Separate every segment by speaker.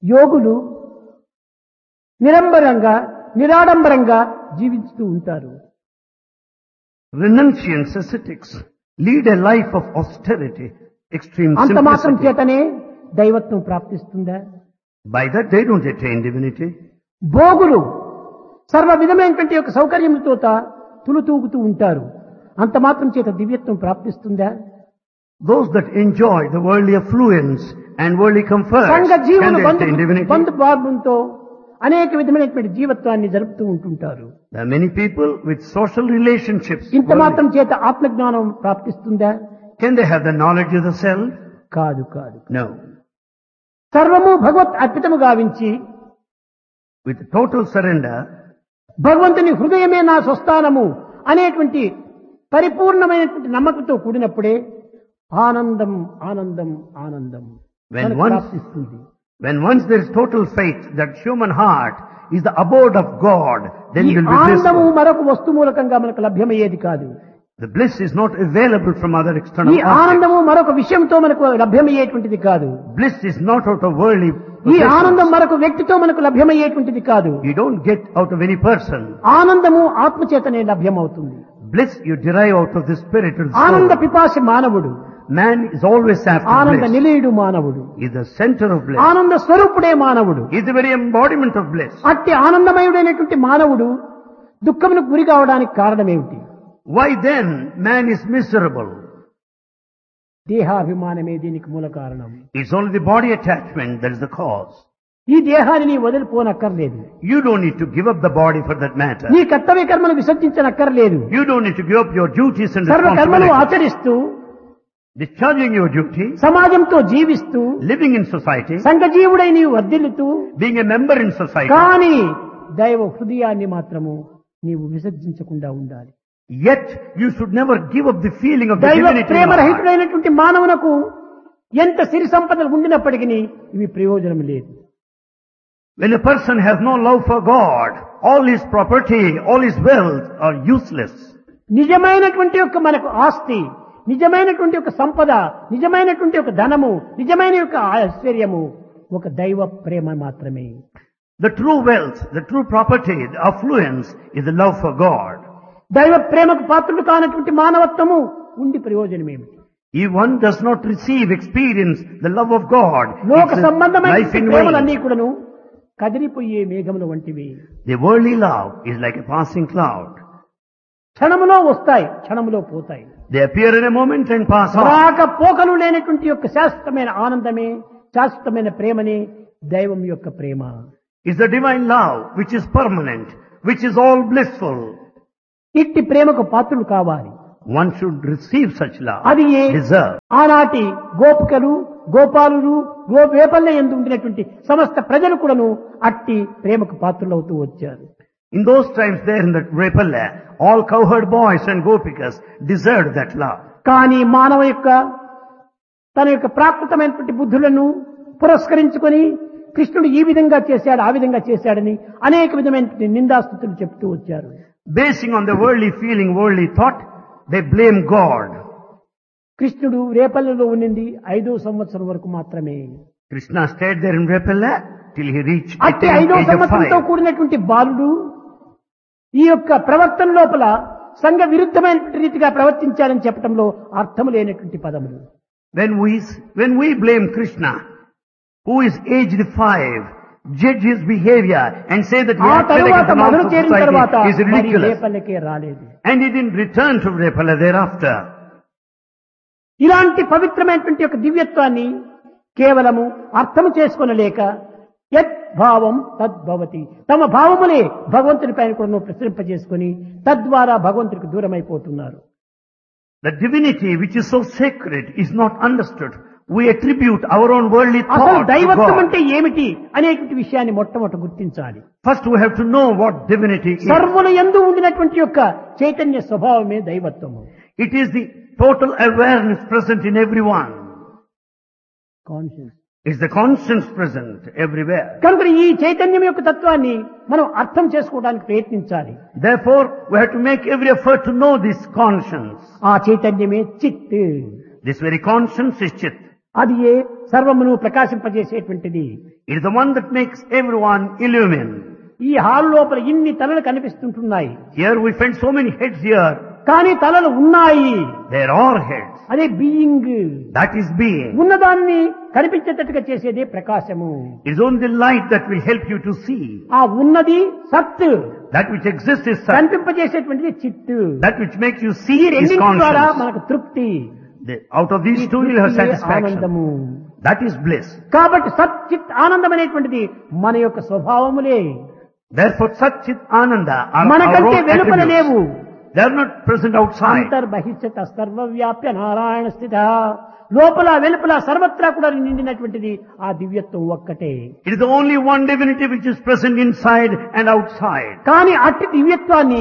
Speaker 1: యోగులు నిరంబరంగా నిరాడంబరంగా జీవిస్తూ ఉంటారు.
Speaker 2: Renunciants, ascetics, lead a life of austerity, extreme
Speaker 1: అంత మాత్రం
Speaker 2: simplicity.
Speaker 1: చేతనే దైవత్వం ప్రాప్తిస్తుందా?
Speaker 2: By that they don't attain divinity.
Speaker 1: భోగులు సర్వ విధమైనటువంటి యొక్క సౌకర్యములతో తులుతూగుతూ ఉంటారు. అంత మాత్రం చేత దివ్యత్వం ప్రాప్తిస్తుందా?
Speaker 2: Those that enjoy the worldly affluence and worldly comforts,
Speaker 1: సంఘ
Speaker 2: can
Speaker 1: జీవులు
Speaker 2: they attain divinity?
Speaker 1: బంధుబాంధుతో అనేక విధమైనటువంటి జీవత్వాన్ని జరుపుతూ ఉంటుంటారు.
Speaker 2: There are many people with social relationships.
Speaker 1: ఇంత మాత్రం చేత ఆత్మజ్ఞానం ప్రాప్తిస్తుందా?
Speaker 2: Can they have the knowledge of the self?
Speaker 1: కాదు కాదు.
Speaker 2: No.
Speaker 1: సర్వము భగవత్ అర్పితము గావించి
Speaker 2: With total surrender,
Speaker 1: భగవంతుని హృదయమే నా స్వస్థానము అనేటువంటి పరిపూర్ణమైనటువంటి నమ్మకంతో కూడినప్పుడే ఆనందం ఆనందం ఆనందం
Speaker 2: When
Speaker 1: మనకు
Speaker 2: once-
Speaker 1: ప్రాప్తిస్తుంది.
Speaker 2: when once there is total faith that human heart is the abode of God, then
Speaker 1: ఈ
Speaker 2: you will be
Speaker 1: ఆనందము
Speaker 2: blissful.
Speaker 1: మరొక వస్తు మూలకంగా మనకు లభ్యమయ్యేది కాదు.
Speaker 2: The bliss is not available from other external
Speaker 1: ఈ
Speaker 2: objects.
Speaker 1: ఆనందము మరొక విషయంతో మనకు లభ్యమయ్యేటువంటిది కాదు.
Speaker 2: Bliss is not out of worldly
Speaker 1: ఈ ఆనందం
Speaker 2: possessions.
Speaker 1: మరొక వ్యక్తితో మనకు లభ్యమయ్యేటువంటిది కాదు.
Speaker 2: You don't get out of any person.
Speaker 1: ఆనందము ఆత్మచేతనే లభ్యమవుతుంది.
Speaker 2: Bliss you derive out of the spirit of the
Speaker 1: ఆనంద
Speaker 2: soul.
Speaker 1: పిపాసి మానవుడు,
Speaker 2: Man is always after
Speaker 1: ఆనంద
Speaker 2: bliss.
Speaker 1: నిలయుడు మానవుడు,
Speaker 2: Is the center of bliss.
Speaker 1: ఆనంద స్వరూపుడే మానవుడు.
Speaker 2: Is the very embodiment of bliss.
Speaker 1: అట్టి ఆనందమయుడైనటువంటి మానవుడు దుఃఖమునకు గురి కావడానికి కారణమేమిటి?
Speaker 2: Why then man is miserable?
Speaker 1: దేహాభిమానమే దీనికి మూల కారణం.
Speaker 2: It's only the body attachment that is the cause.
Speaker 1: ఈ దేహాన్ని నీ వదిలిపోనక్కర్లేదు.
Speaker 2: You don't need to give up the body for that matter.
Speaker 1: నీ కర్తవ్య కర్మను విసర్జించనక్కర్లేదు.
Speaker 2: You don't need to give up your duties and
Speaker 1: సర్వ కర్మలు
Speaker 2: responsibilities.
Speaker 1: ఆచరిస్తూ
Speaker 2: Discharging your duty,
Speaker 1: సమాజంతో జీవిస్తూ
Speaker 2: living in society,
Speaker 1: సంఘజీవుడై నీవు వర్ధిల్లుతూ
Speaker 2: being a member in society.
Speaker 1: కానీ దైవ హృదయాన్ని మాత్రము నీవు విసర్జించకుండా ఉండాలి.
Speaker 2: Yet you should never give up the feeling of the
Speaker 1: దైవ
Speaker 2: divinity in
Speaker 1: Prema
Speaker 2: your heart.
Speaker 1: రహితుడైనటువంటి మానవునకు ఎంత సిరి సంపదలు ఉండినప్పటికీ ఇవి ప్రయోజనం లేదు.
Speaker 2: When a person has no love for God, all his property, all his wealth are useless.
Speaker 1: నిజమైనటువంటి యొక్క మనకు ఆస్తి, నిజమైనటువంటి యొక్క సంపద, నిజమైనటువంటి యొక్క ధనము, నిజమైన యొక్క ఐశ్వర్యము ఒక దైవ ప్రేమ మాత్రమే.
Speaker 2: The true wealth, the true property, the affluence is the love for God.
Speaker 1: దైవ ప్రేమకు పాత్రుడు కానటువంటి మానవత్వము ఉండి ప్రయోజనం ఏమిటి?
Speaker 2: If one does not receive, experience the love of God,
Speaker 1: లోక
Speaker 2: it's a
Speaker 1: సంబంధమైన
Speaker 2: life in
Speaker 1: ప్రేమలన్నీ
Speaker 2: vain.
Speaker 1: కూడాను కదిలిపోయే మేఘముల వంటివి.
Speaker 2: The worldly love is like a passing cloud.
Speaker 1: క్షణములో వస్తాయి, క్షణములో పోతాయి.
Speaker 2: They appear in a moment and pass on.
Speaker 1: రాక పోకలు లేనటువంటి యొక్క శాశ్వతమైన ఆనందమే, శాశ్వతమైన ప్రేమనే దైవం యొక్క ప్రేమ.
Speaker 2: It's the divine love which is permanent, which is all blissful.
Speaker 1: ఇట్టి ప్రేమకు పాత్రులు కావాలి.
Speaker 2: One should receive such love,
Speaker 1: అది ఏ
Speaker 2: deserve.
Speaker 1: ఆనాటి గోపికలు, గోపాలులు, గోపేపల్ల యందు ఉండినటువంటి సమస్త ప్రజలు కూడాను అట్టి ప్రేమకు పాత్రులవుతూ వచ్చారు.
Speaker 2: In those times there in the Repalla, all cowherd boys and gopikas deserved that love.
Speaker 1: కానీ మానవ యొక్క తన యొక్క ప్రాకృతమైనటువంటి బుద్ధులను పురస్కరించుకొని కృష్ణుడు ఈ విధంగా చేశాడు, ఆ విధంగా చేశాడని అనేక విధమైనటువంటి నిందాస్తుతులు చెప్తూ వచ్చారు.
Speaker 2: Basing on the worldly feeling, worldly thought, they blame God.
Speaker 1: కృష్ణుడు రేపల్లెలో ఉండింది 5వ సంవత్సరం వరకు మాత్రమే.
Speaker 2: Krishna stayed there in Repalla till he reached
Speaker 1: అట్టి
Speaker 2: attained
Speaker 1: 5వ
Speaker 2: age of
Speaker 1: సంవత్సరంతో
Speaker 2: 5.
Speaker 1: కూడినటువంటి బాలుడు ఈ యొక్క ప్రవర్తన లోపల సంఘ విరుద్ధమైనటువంటి రీతిగా ప్రవర్తించారని చెప్పడంలో అర్థం లేనటువంటి పదములు.
Speaker 2: When we blame Krishna, who is aged 5, judge his behavior and say that he
Speaker 1: ఆ
Speaker 2: acted
Speaker 1: తరువాత
Speaker 2: against the
Speaker 1: Mathura
Speaker 2: norms of
Speaker 1: చేరిన తర్వాత
Speaker 2: society is
Speaker 1: మరి
Speaker 2: ridiculous.
Speaker 1: రేపల్లెకే రాలేదు.
Speaker 2: And he didn't return to Repalla thereafter.
Speaker 1: ఇలాంటి పవిత్రమైనటువంటి యొక్క దివ్యత్వాన్ని కేవలము అర్థం చేసుకొనలేక యద్భావం తద్భవతి, తమ భావములే భగవంతుని పైన కూడా ప్రసరింపజేసుకొని తద్వారా భగవంతునికి దూరమైపోతున్నారు.
Speaker 2: The divinity which is so sacred is not understood. We attribute our own worldly
Speaker 1: అసలు
Speaker 2: thought to
Speaker 1: దైవత్వం
Speaker 2: God.
Speaker 1: అంటే ఏమిటి అనేటువంటి విషయాన్ని మొట్టమొదట గుర్తించాలి.
Speaker 2: First we have to know what divinity is.
Speaker 1: సర్వుల యందు ఉండినటువంటి యొక్క చైతన్య స్వభావమే దైవత్వము.
Speaker 2: It is the total awareness present in everyone.
Speaker 1: Conscious.
Speaker 2: It's the conscience present everywhere.
Speaker 1: కనుక ఈ చైతన్యం యొక్క తత్వాన్ని మనం అర్థం చేసుకోవడానికి ప్రయత్నించాలి.
Speaker 2: Therefore, we have to make every effort to know this conscience.
Speaker 1: ఆ చైతన్యమే చిత్.
Speaker 2: This very conscience is Chit.
Speaker 1: అది ఏ సర్వమును ప్రకాశింపజేసేటువంటిది.
Speaker 2: It is the one that makes everyone illumine.
Speaker 1: ఈ హాల్ లోపల ఇన్ని తలలు కనిపిస్తుంటున్నాయి.
Speaker 2: Here we find so many heads here.
Speaker 1: కానీ తలలు ఉన్నాయి.
Speaker 2: There are heads.
Speaker 1: అదే బీయింగ్.
Speaker 2: That is being.
Speaker 1: ఉన్నదాన్ని కనిపించేటట్టుగా చేసేదే ప్రకాశము.
Speaker 2: It is only light that will help you to see.
Speaker 1: ఆ ఉన్నది సత్.
Speaker 2: That which exists is Sat.
Speaker 1: కనిపింపజేసేటువంటిది చిత్.
Speaker 2: That which makes you see
Speaker 1: ఈ
Speaker 2: is
Speaker 1: రెండింటి ద్వారా
Speaker 2: conscious.
Speaker 1: మనకు తృప్తి.
Speaker 2: Out of these two you'll have satisfaction.
Speaker 1: ఆనందము.
Speaker 2: That is bliss.
Speaker 1: కాబట్టి సత్ చిత్ ఆనందం అనేటువంటిది మన యొక్క స్వభావములే.
Speaker 2: Therefore Sat Chit Ananda are
Speaker 1: మనకంటే
Speaker 2: our
Speaker 1: వెలుపల
Speaker 2: attributes.
Speaker 1: లేవు.
Speaker 2: They are not present outside.
Speaker 1: అంతర్బహిష్యత సర్వవ్యాప్య Narayana స్థిత. లోపల వెలుపల సర్వత్రా కూడా నిండినటువంటిది ఆ దివ్యత్వం ఒక్కటే.
Speaker 2: It is the only one divinity which is present inside and outside.
Speaker 1: కానీ అట్టి దివ్యత్వాన్ని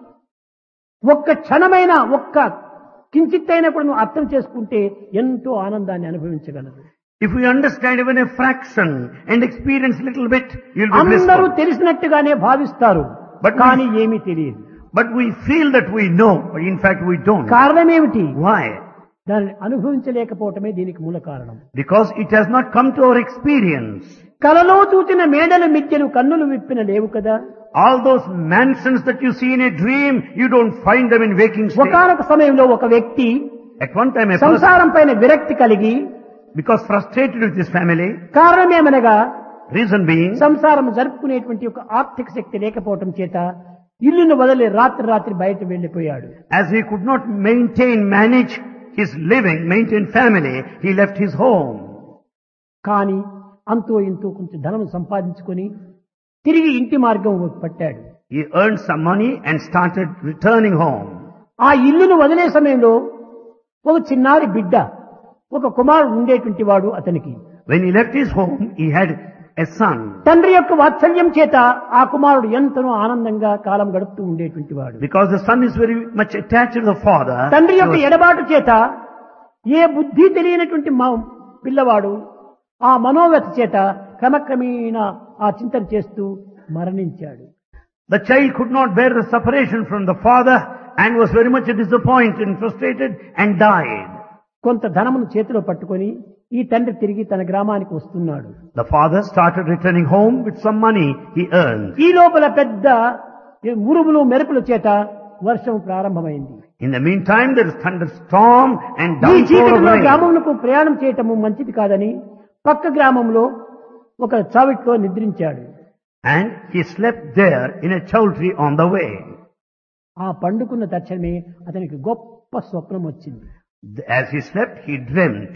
Speaker 1: ఒక్క క్షణమైన ఒక్క కించిత్తైనా కూడా నువ్వు అర్థం చేసుకుంటే ఎంతో ఆనందాన్ని అనుభవించగలరు.
Speaker 2: If we understand even a fraction and experience a little bit, you'll be
Speaker 1: అందరూ
Speaker 2: blissful.
Speaker 1: తెలిసినట్టుగానే భావిస్తారు,
Speaker 2: But
Speaker 1: కానీ ఏమీ తెలియదు.
Speaker 2: But we feel that we know, but in fact we don't.
Speaker 1: కారణం ఏమిటి?
Speaker 2: Why?
Speaker 1: దానిని అనుభవించలేకపోవటమే దీనికి మూల కారణం.
Speaker 2: Because it has not come to our experience.
Speaker 1: కలలో చూచిన మేడల మిద్దెలు కన్నులు విప్పిన లేవు కదా.
Speaker 2: All those mansions that you see in a dream, you don't find them in waking state.
Speaker 1: ఒకానొక సమయంలో ఒక వ్యక్తి
Speaker 2: At one time a person,
Speaker 1: సంసారం పైన విరక్తి కలిగి,
Speaker 2: because frustrated with his family,
Speaker 1: కారణమేమనగా
Speaker 2: reason being,
Speaker 1: సంసారం జరుపుకునేటువంటి ఒక ఆర్థిక శక్తి లేకపోవటం చేత ఇల్లును వదిలి రాత్రి బయట వెళ్లిపోయాడు.
Speaker 2: as he could not manage his living, maintain family, he left his home.
Speaker 1: కానీ అంతో ఇంతో కొంచెం ధనం సంపాదించుకొని తిరిగి ఇంటి మార్గం పట్టాడు.
Speaker 2: He earned some money and started returning home.
Speaker 1: ఆ ఇల్లును వదిలే సమయంలో ఒక చిన్నారి బిడ్డ, ఒక కుమారుడు ఉండేటువంటి వాడు అతనికి.
Speaker 2: When he left his home, he had a son.
Speaker 1: తండ్రి యొక్క వాత్సల్యం చేత ఆ కుమారుడు ఎంతనో ఆనందంగా కాలం గడుపుతూ ఉండేటువంటి వాడు.
Speaker 2: Because the son is very much attached to the father.
Speaker 1: తండ్రి
Speaker 2: he
Speaker 1: యొక్క
Speaker 2: was-
Speaker 1: ఎడబాటు చేత ఏ బుద్ధి తెలియనటువంటి పిల్లవాడు ఆ మనోవ్యత చేత క్రమక్రమేణా ఆ చింతన చేస్తూ మరణించాడు.
Speaker 2: The child could not bear the separation from the father and was very much disappointed and frustrated and died.
Speaker 1: కొంత ధనమును చేతిలో పట్టుకొని ఈ తండ్రి తిరిగి తన గ్రామానికి వస్తున్నాడు.
Speaker 2: The father started returning home with some money he earned.
Speaker 1: ఈ లోపల పెద్ద ఉరుములు మెరుపుల చేత వర్షం ప్రారంభమైంది.
Speaker 2: In the meantime, there is thunderstorm and
Speaker 1: ఈ
Speaker 2: downpour of
Speaker 1: చీకటిలో
Speaker 2: rain.
Speaker 1: గ్రామమునకు ప్రయాణం చేయటము మంచిది కాదని పక్క గ్రామంలో ఒక చావిట్లో నిద్రించాడు.
Speaker 2: And he slept there in a chowdhury on the way.
Speaker 1: ఆ పండుకున్న తక్షణమే అతనికి గొప్ప స్వప్నం వచ్చింది.
Speaker 2: As he slept, he dreamt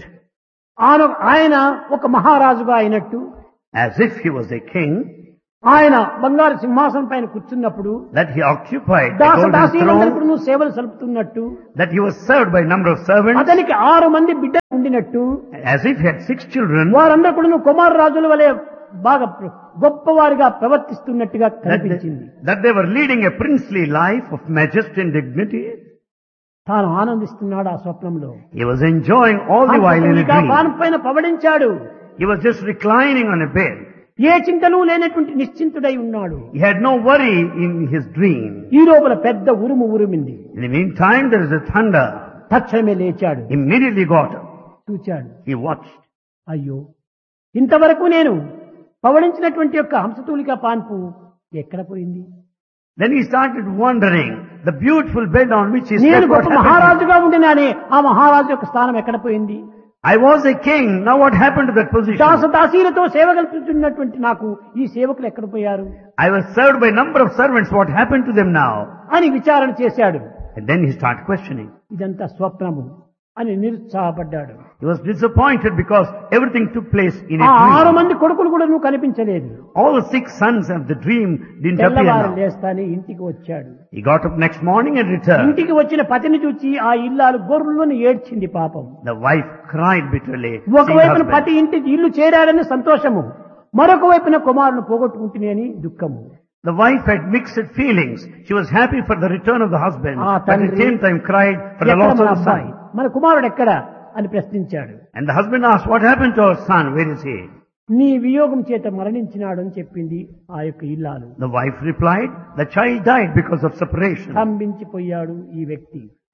Speaker 1: ఆయన ఒక మహారాజుగా అయినట్టు,
Speaker 2: as if he was a king,
Speaker 1: ఆయన బంగారు సింహాసనం పైన కూర్చున్నప్పుడు
Speaker 2: that he occupied a golden
Speaker 1: దాసదాసీలందరికీ
Speaker 2: throne,
Speaker 1: సేవలు సలుపుతున్నట్టు,
Speaker 2: that he was served by a number of servants,
Speaker 1: అతనికి 6 మంది బిడ్డలు ఉండినట్టు,
Speaker 2: as if he had 6 children,
Speaker 1: వారందరూ కూడా కుమార రాజుల వలె బాగా గొప్పవారిగా ప్రవర్తిస్తున్నట్టుగా కనిపించింది.
Speaker 2: that they were leading a princely life of majesty and dignity.
Speaker 1: తాను ఆనందిస్తున్నాడు ఆ స్వప్నంలో.
Speaker 2: He was enjoying all the while in a dream.
Speaker 1: Pan పైన పవడించాడు.
Speaker 2: He was just reclining on a bed.
Speaker 1: ఏ చింతలు లేనటువంటి నిశ్చింతుడై ఉన్నాడు.
Speaker 2: He had no worry in his dream.
Speaker 1: ఈ లోపల పెద్ద ఉరుము ఉరిమింది.
Speaker 2: In the meantime, there is a thunder.
Speaker 1: తక్షణమే లేచాడు.
Speaker 2: Immediately got up.
Speaker 1: చూచాడు.
Speaker 2: He watched.
Speaker 1: అయ్యో, ఇంతవరకు నేను పవడించినటువంటి యొక్క హంసతూలిక పాన్పు ఎక్కడ పోయింది?
Speaker 2: Then he started wondering, the beautiful bed on which he
Speaker 1: నేను
Speaker 2: slept, what
Speaker 1: గొప్ప
Speaker 2: happened?
Speaker 1: మహారాజుగా ఉండినానే ఆ మహారాజు యొక్క స్థానం ఎక్కడ పోయింది?
Speaker 2: I was a king, now what happened to that position?
Speaker 1: దాసదాసీలతో సేవ కల్పిస్తున్నటువంటి నాకు ఈ సేవకులు ఎక్కడ పోయారు
Speaker 2: I was served by a number of servants, what happened to them now?
Speaker 1: అని విచారణ చేశాడు.
Speaker 2: And then he started questioning.
Speaker 1: ఇదంతా స్వప్నము అని నిరుత్సాహపడ్డాడు.
Speaker 2: He was disappointed because everything took place in a
Speaker 1: ఆ 6
Speaker 2: dream.
Speaker 1: మంది కొడుకులు కూడా నువ్వు కనిపించలేదు.
Speaker 2: All the 6 sons of the dream didn't appear
Speaker 1: తెల్లవారు
Speaker 2: now.
Speaker 1: లేస్తానే ఇంటికి వచ్చాడు.
Speaker 2: He got up next morning and returned.
Speaker 1: ఇంటికి వచ్చిన పతిని చూచి ఆ ఇల్లాలు గొర్రులను ఏడ్చింది పాపం.
Speaker 2: The wife cried bitterly. seeing
Speaker 1: ఒకవైపున
Speaker 2: husband.
Speaker 1: పతి ఇంటికి ఇల్లు చేరాడని సంతోషము, మరొక వైపున కుమారుని పోగొట్టుకుంటుని అని దుఃఖము.
Speaker 2: The wife had mixed feelings. She was happy for the return of the husband,
Speaker 1: Ah,
Speaker 2: but at the
Speaker 1: Tandri,
Speaker 2: same time cried for the
Speaker 1: ఎక్కడ
Speaker 2: loss
Speaker 1: మన
Speaker 2: of the
Speaker 1: అబ్బాయి,
Speaker 2: son.
Speaker 1: మన కుమారుడు ఎక్కడ అని ప్రశ్నించాడు.
Speaker 2: And the husband asked, what happened to our son? Where is he?
Speaker 1: నీ వియోగం చేత మరణించినాడు అని చెప్పింది ఆ యొక్క ఇల్లాలు.
Speaker 2: The wife replied, the child died because of separation.
Speaker 1: స్తంభించిపోయాడు ఈ వ్యక్తి.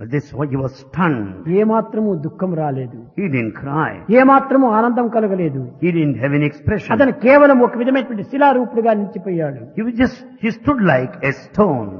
Speaker 2: But this why he was stunned.
Speaker 1: ఏమాత్రము దుఃఖం రాలేదు,
Speaker 2: He didn't cry.
Speaker 1: ఏమాత్రము ఆనందం కలగలేదు.
Speaker 2: He didn't have any expression.
Speaker 1: అతను కేవలం ఒక విధమైనటువంటి శిలారూపుడుగా నిలిచిపోయాడు.
Speaker 2: He stood like a stone.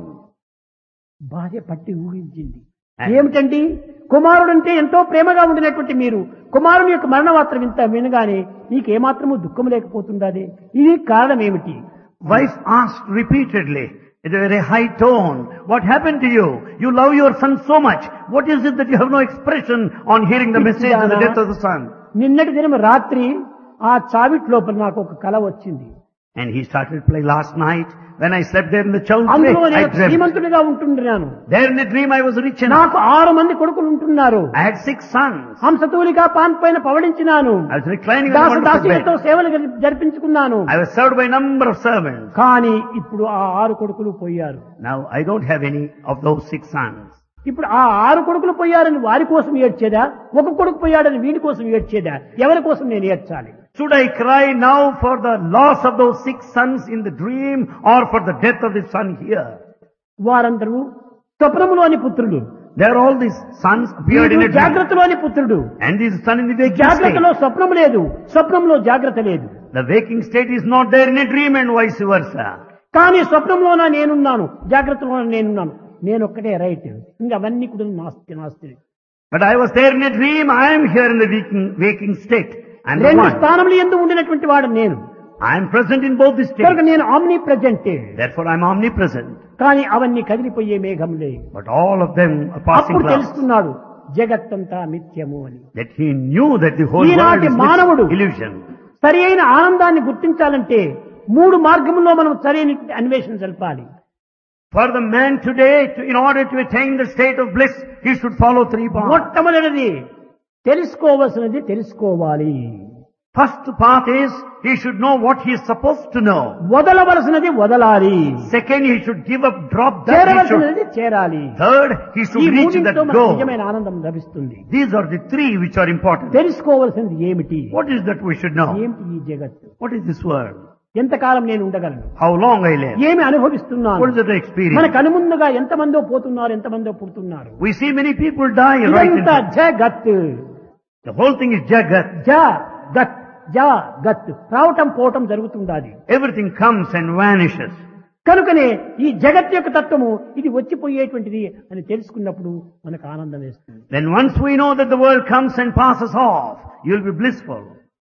Speaker 1: భార్య పట్టి ఊహించింది. ఏమిటండి, కుమారుడంటే ఎంతో ప్రేమగా ఉండినటువంటి మీరు కుమారుని యొక్క మరణ వార్త వినగానే నీకేమాత్రము దుఃఖం లేకపోతుండదే, ఇది కారణం ఏమిటి?
Speaker 2: Wife asked repeatedly in a very high tone, what happened to you? You love your son so much. What is it that you have no expression on hearing the message of the death of the son?
Speaker 1: నిన్నటి దినం రాత్రి ఆ చావిట్ లోపల నాకు ఒక కల వచ్చింది.
Speaker 2: And he started to play last night. When I slept there in the chowdhury,
Speaker 1: అందులో
Speaker 2: I
Speaker 1: నేను
Speaker 2: dreamt.
Speaker 1: శ్రీమంతుడిగా ఉంటున్నాను.
Speaker 2: There in the dream I was rich enough.
Speaker 1: నాకు 6 మంది కొడుకులు ఉంటున్నారు.
Speaker 2: I had 6 sons.
Speaker 1: హంసతూలిగా పాన్ పైన పవళించినాను.
Speaker 2: I was reclining on the wonderful
Speaker 1: దాసదాసీలతో
Speaker 2: bed.
Speaker 1: సేవలు జరిపించుకున్నాను.
Speaker 2: I was served by a number of servants.
Speaker 1: కానీ ఇప్పుడు ఆ 6 కొడుకులు పోయారు.
Speaker 2: Now I don't have any of those 6 sons.
Speaker 1: ఇప్పుడు ఆ 6 కొడుకులు పోయారని వారి కోసం ఏడ్చేదా, ఒక కొడుకు పోయాడని వీడి కోసం ఏడ్చేదా, ఎవరి కోసం నేను ఏడ్చాలి?
Speaker 2: Should I cry now for the loss of those 6 sons in the dream or for the death of the son here?
Speaker 1: వారందరూ స్వప్నములోని పుత్రుడు.
Speaker 2: There all these sons appeared in a dream.
Speaker 1: జాగ్రత్తలోని పుత్రుడు.
Speaker 2: And this son in the waking state.
Speaker 1: జాగ్రత్తలో స్వప్నం లేదు, స్వప్నంలో జాగ్రత్త లేదు.
Speaker 2: The waking state is not there in a dream and vice versa.
Speaker 1: కానీ స్వప్నంలోన నేనున్నాను, జాగ్రత్తలోన నేనున్నాను. నేనొక్కటే రైట్, ఇంకా అవన్నీ కూడా నాస్తి.
Speaker 2: But I was there in a dream, I am here in the waking state. And the
Speaker 1: రెండు
Speaker 2: one.
Speaker 1: స్థానములు ఎందు ఉండినటువంటి వాడు నేను.
Speaker 2: I am present in both the states.
Speaker 1: కనుక నేను omni present.
Speaker 2: Therefore I am omnipresent.
Speaker 1: కానీ అవన్నీ కదిలిపోయే మేఘంలే.
Speaker 2: But all of them are passing
Speaker 1: అప్పుడు
Speaker 2: clouds.
Speaker 1: తెలుసుకున్నాడు జగత్తంతా మిథ్యము అని.
Speaker 2: That he knew that the whole world
Speaker 1: ఈనాటి
Speaker 2: is
Speaker 1: మానవుడు
Speaker 2: illusion.
Speaker 1: సరి అయిన ఆనందాన్ని గుర్తించాలంటే 3 మార్గముల్లో మనం సరైన అన్వేషణ జరపాలి.
Speaker 2: For the man today, in order to attain the state of bliss, he should follow 3 paths.
Speaker 1: మొట్టమొదటిది తెలుసుకోవలసినది తెలుసుకోవాలి.
Speaker 2: First path is, he should know what he is supposed to know.
Speaker 1: వదలవలసినది వదలాలి.
Speaker 2: Second, he should give up, drop that he should.
Speaker 1: చేరవలసినది చేరాలి.
Speaker 2: Third, he
Speaker 1: ఈ
Speaker 2: should reach that
Speaker 1: మూడింటితో మనకు
Speaker 2: goal.
Speaker 1: నిజమైన ఆనందం లభిస్తుంది.
Speaker 2: These are the 3 which are important.
Speaker 1: తెలుసుకోవలసినది ఏమిటి?
Speaker 2: What is that we should know?
Speaker 1: ఏమిటి ఈ జగత్తు?
Speaker 2: What is this world?
Speaker 1: ఎంతకాలం నేను ఉండగలను?
Speaker 2: How long I live?
Speaker 1: ఏమి అనుభవిస్తున్నాను?
Speaker 2: What is the experience?
Speaker 1: మన కనుముందుగా ఎంతమందో పోతున్నారు, ఎంతమందో పుడుతున్నారు.
Speaker 2: We see many people die right in
Speaker 1: ఇదంతా
Speaker 2: front.
Speaker 1: జగత్.
Speaker 2: The whole thing is jagat.
Speaker 1: జగత్ జగత్ రావటం పోవటం జరుగుతుండాలి.
Speaker 2: Everything comes and vanishes.
Speaker 1: కనుకనే ఈ జగత్ యొక్క తత్వము ఇది వచ్చిపోయేటువంటిది అని తెలుసుకున్నప్పుడు మనకు ఆనందం వేస్తుంది.
Speaker 2: Then once we know that the world comes and passes off, you will be blissful.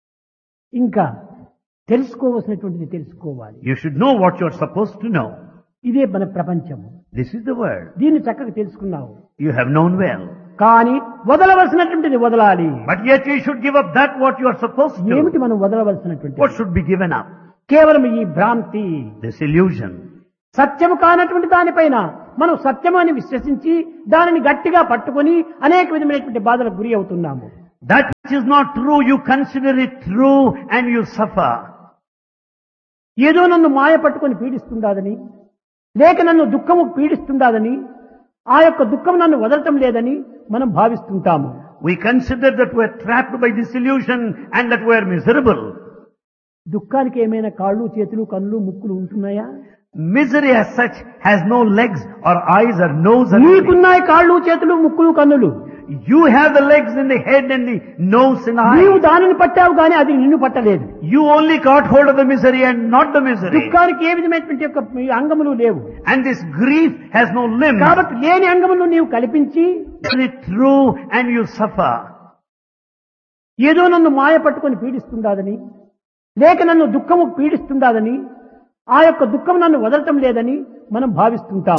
Speaker 1: ఇంకా తెలుసుకోవలసినటువంటిది తెలుసుకోవాలి.
Speaker 2: You should know what you are supposed to know.
Speaker 1: ఇదే మన ప్రపంచము.
Speaker 2: This is the world.
Speaker 1: దీన్ని చక్కగా తెలుసుకున్నావు.
Speaker 2: You have known well.
Speaker 1: కానీ వదలవలసినటువంటిది వదలాలి.
Speaker 2: But yet you should give up that what you are supposed
Speaker 1: ఏమిటి
Speaker 2: to.
Speaker 1: మనం వదలవలసినటువంటి?
Speaker 2: What should be given up?
Speaker 1: కేవలం ఈ భ్రాంతి,
Speaker 2: This illusion.
Speaker 1: సత్యము కానటువంటి దానిపైన మనం సత్యము అని విశ్వసించి దానిని గట్టిగా పట్టుకొని అనేక విధమైనటువంటి బాధలకు గురి అవుతున్నాము.
Speaker 2: That which is not true, you consider it true and you suffer.
Speaker 1: ఏదో నన్ను మాయ పట్టుకొని పీడిస్తుందాదని, లేక నన్ను దుఃఖము పీడిస్తుందాదని, ఆ యొక్క దుఃఖం నన్ను వదలటం లేదని మనం భావిస్తుంటాము.
Speaker 2: We consider that we are trapped by this illusion and that we are miserable.
Speaker 1: దుఃఖానికి ఏమైనా కాళ్ళు, చేతులు, కన్నులు, ముక్కులు ఉంటున్నాయా?
Speaker 2: Misery as such has no legs or eyes or nose or anything.
Speaker 1: నీకున్నాయి కాళ్ళు, చేతులు, ముక్కులు, కన్నులు.
Speaker 2: You have the legs and the head and the nose and
Speaker 1: నీవు
Speaker 2: eyes.
Speaker 1: దానిని పట్టావు కానీ అది నిన్ను పట్టలేదు.
Speaker 2: You only got hold of the misery and not the misery.
Speaker 1: దుఃఖానికి ఏ విధమైనటువంటి యొక్క అంగములు లేవు.
Speaker 2: And this grief has no limbs.
Speaker 1: కాబట్టి లేని అంగములు నీవు కల్పించి
Speaker 2: Is it true and you suffer?
Speaker 1: ఏదో నన్ను మాయ పట్టుకొని పీడిస్తుందాదని, లేక నన్ను దుఃఖము పీడిస్తుందాదని, ఆ యొక్క దుఃఖం నన్ను వదలటం లేదని మనం భావిస్తుంటాం.